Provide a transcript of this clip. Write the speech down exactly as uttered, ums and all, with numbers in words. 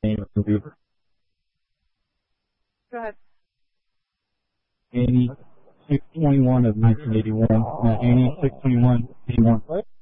name of the movie. Go ahead. Annie, six twenty-one of nineteen eighty-one. Uh, Annie, six twenty-one, eighty-one. What?